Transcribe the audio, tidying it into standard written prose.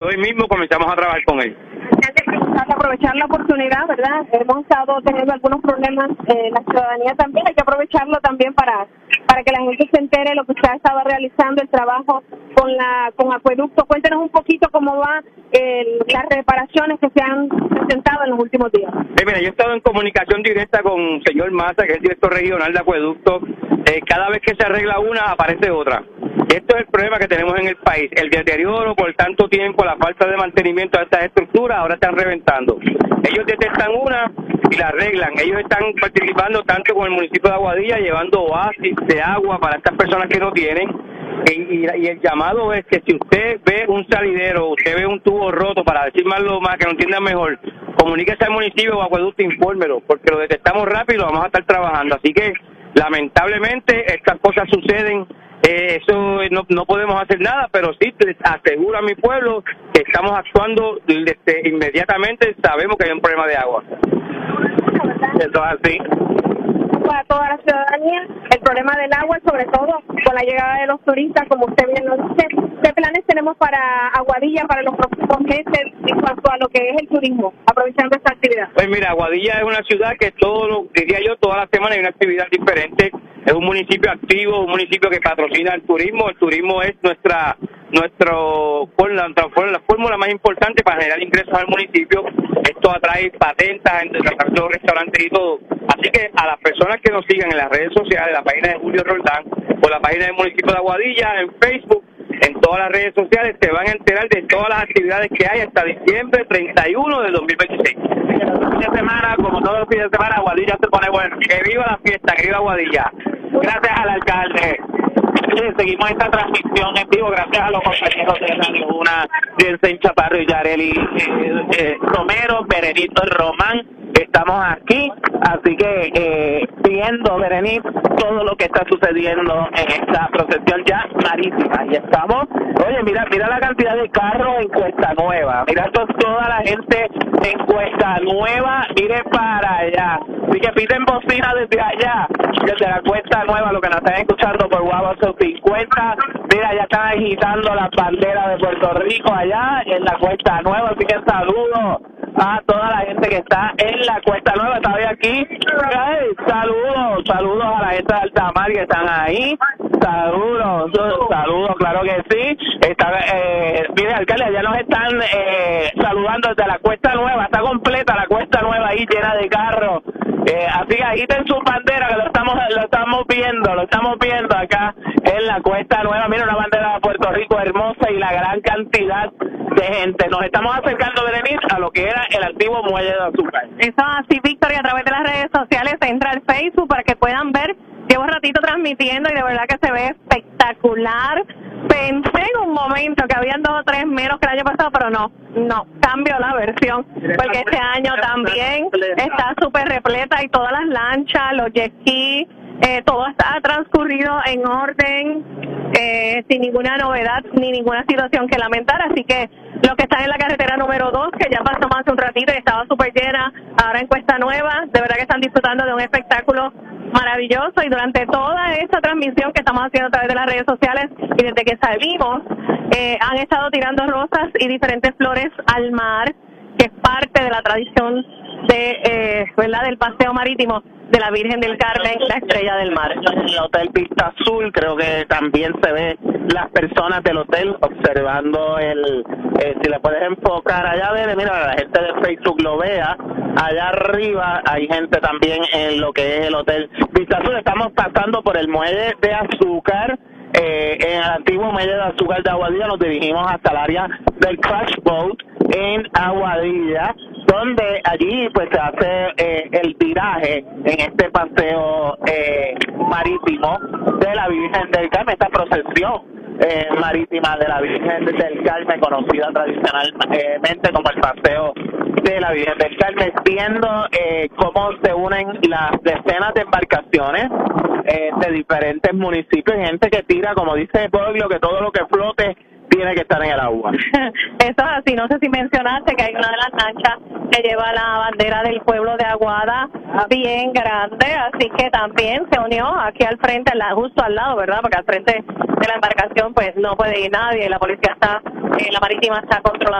hoy mismo comenzamos a trabajar con él. Aprovechar la oportunidad, ¿verdad? Hemos estado teniendo algunos problemas, la ciudadanía también, hay que aprovecharlo también para que la gente se entere de lo que usted ha estado realizando, el trabajo con Acueducto. Cuéntenos un poquito cómo va las reparaciones que se han presentado en los últimos días. Mira, yo he estado en comunicación directa con el señor Massa, que es el director regional de Acueducto. Cada vez que se arregla una, aparece otra. Esto es el problema que tenemos en el país, el deterioro por tanto tiempo, la falta de mantenimiento de estas estructuras, ahora están reventando. Ellos detectan una y la arreglan. Ellos están participando tanto con el municipio de Aguadilla, llevando oasis de agua para estas personas que no tienen. Y el llamado es que si usted ve un salidero, usted ve un tubo roto, para decir más que lo entiendan mejor, comuníquese al municipio o Acueducto, infórmelo, porque lo detectamos rápido, vamos a estar trabajando. Así que, lamentablemente, estas cosas suceden. Eso no podemos hacer nada, pero sí aseguro a mi pueblo que estamos actuando inmediatamente. Sabemos que hay un problema de agua. Eso es así. A toda la ciudadanía, el problema del agua, sobre todo con la llegada de los turistas, como usted bien lo dice. ¿Qué planes tenemos para Aguadilla para los próximos meses en cuanto a lo que es el turismo, aprovechando esta actividad? Pues mira, Aguadilla es una ciudad que diría yo, toda la semana hay una actividad diferente. Es un municipio activo, un municipio que patrocina el turismo. El turismo es la fórmula más importante para generar ingresos al municipio. Esto atrae patentas entre los restaurantes y todo. Así que a las personas que nos sigan en las redes sociales, la página de Julio Roldán, o la página del municipio de Aguadilla, en Facebook, en todas las redes sociales, se van a enterar de todas las actividades que hay hasta diciembre 31 de 2026. Fin de semana, como todos los fines de semana, Aguadilla se pone bueno. Que viva la fiesta, que viva Aguadilla. Gracias al alcalde. Seguimos esta transmisión en vivo gracias a los compañeros de Radio Una, Jensen Chaparro y Yareli Romero, Berenice Román. Estamos aquí, así que viendo, Berenice, todo lo que está sucediendo en esta procesión ya marítima. Y estamos, oye, mira la cantidad de carros en Cuesta Nueva. Mira toda la gente en Cuesta Nueva, mire para allá. Así que piden bocina desde allá, desde la Cuesta Nueva, lo que nos están escuchando por Guava 50. Mira, ya están agitando las banderas de Puerto Rico allá en la Cuesta Nueva, así que saludos a toda la gente que está en la Cuesta Nueva. Estaba aquí. Ay, saludos a la gente de Altamar que están ahí. Saludos, claro que sí. Mire, alcalde, ya nos están saludando desde la Cuesta Nueva. Está completa la Cuesta Nueva ahí, llena de carros. Así que agiten sus banderas, que lo estamos viendo acá en la Cuesta Nueva. Mira, una bandera de Puerto Rico hermosa y la gran cantidad de gente. Nos estamos acercando, Berenice, a lo que era el antiguo muelle de azúcar. Eso así, Víctor, y a través de las redes sociales entra al Facebook para que puedan ver. Llevo un ratito transmitiendo y de verdad que se ve espectacular. Pensé en un momento que habían 2 o 3 menos que el año pasado, pero no, cambio la versión, porque este año también está súper repleta y todas las lanchas, los jet ski, todo ha transcurrido en orden, sin ninguna novedad ni ninguna situación que lamentar, así que los que están en la carretera número 2, que ya pasó más de un ratito y estaba súper llena, ahora en Cuesta Nueva, de verdad que están disfrutando de un espectáculo maravilloso, y durante toda esta transmisión que estamos haciendo a través de las redes sociales y desde que salimos, han estado tirando rosas y diferentes flores al mar, que es parte de la tradición ¿verdad?, del paseo marítimo de la Virgen del Carmen, la Estrella del Mar. En el Hotel Vista Azul creo que también se ve las personas del hotel observando si le puedes enfocar allá, mira, la gente de Facebook lo vea, allá arriba hay gente también en lo que es el Hotel Vista Azul. Estamos pasando por el muelle de azúcar. En el antiguo muelle de azúcar de Aguadilla nos dirigimos hasta el área del Crash Boat en Aguadilla, donde allí pues se hace el viraje en este paseo marítimo de la Virgen del Carmen, esta procesión marítima de la Virgen del Carmen, conocida tradicionalmente como el paseo de la Virgen del Carmen, viendo cómo se unen las decenas de embarcaciones de diferentes municipios, y gente que tira, como dice Boglio, que todo lo que flote tiene que estar en el agua. Eso es así. No sé si mencionaste que hay una de las lanchas que lleva la bandera del pueblo de Aguada bien grande, así que también se unió aquí al frente, justo al lado, ¿verdad? Porque al frente de la embarcación pues no puede ir nadie, la policía la marítima está controlando